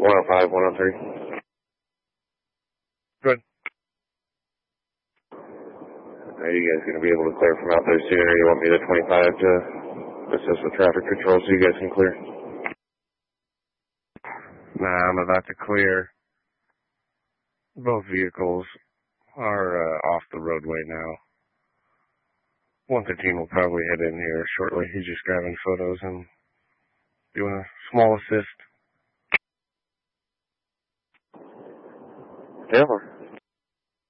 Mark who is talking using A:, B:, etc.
A: 105, 103.
B: Good.
A: Are you guys going to be able to clear from out there soon, or you want me to 25 to assist with traffic control so you guys can clear?
B: Nah, I'm about to clear. Both vehicles are off the roadway now. 113 will probably head in here shortly. He's just grabbing photos and doing a small assist.
A: Yeah.